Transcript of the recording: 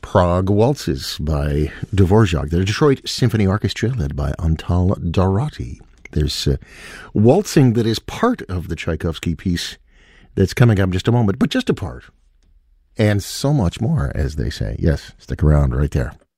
Prague Waltzes by Dvorak, the Detroit Symphony Orchestra led by Antal Dorati. There's waltzing that is part of the Tchaikovsky piece that's coming up in just a moment, but just a part. And so much more, as they say. Yes, stick around right there.